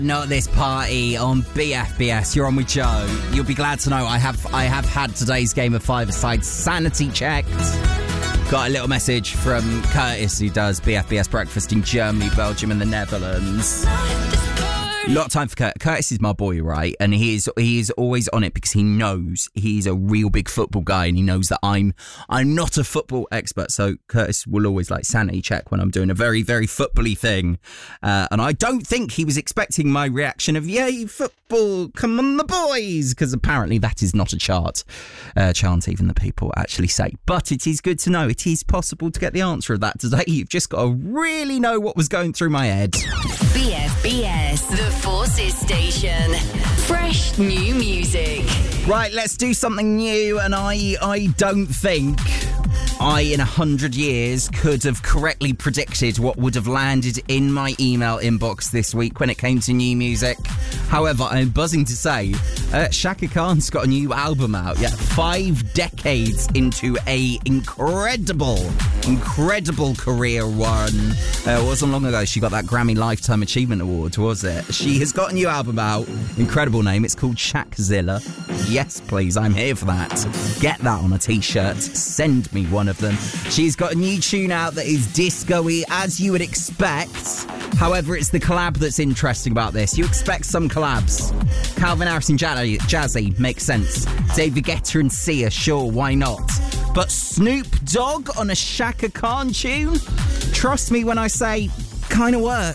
Not this party on BFBS. You're on with Joe. You'll be glad to know I have had today's game of five-a-side sanity checked. Got a little message from Curtis, who does BFBS breakfast in Germany, Belgium and the Netherlands. Lot of time for Curtis. Curtis is my boy, right? And he is always on it because he knows he's a real big football guy, and he knows that I'm not a football expert. So Curtis will always sanity check when I'm doing a very, very football-y thing. And I don't think he was expecting my reaction of, yay, football, come on the boys, because apparently that is not a chant even the people actually say. But it is good to know it is possible to get the answer of that today. You've just got to really know what was going through my head. BFBS, the Forces Station. Fresh new music. Right, let's do something new, and I don't think I, in 100 years, could have correctly predicted what would have landed in my email inbox this week when it came to new music. However, I'm buzzing to say Shaka Khan's got a new album out. Yeah, 5 decades into a incredible career run. It wasn't long ago she got that Grammy Lifetime Achievement Award, was it? She has got a new album out. Incredible name. It's called Shakzilla. Yes, please. I'm here for that. Get that on a t-shirt. Send me one of them. She's got a new tune out that is disco-y, as you would expect. However, it's the collab that's interesting about this. You expect some collabs. Calvin Harris and Jazzy makes sense. David Guetta and Sia, sure, why not? But Snoop Dogg on a Shaka Khan tune? Trust me when I say, kind of works.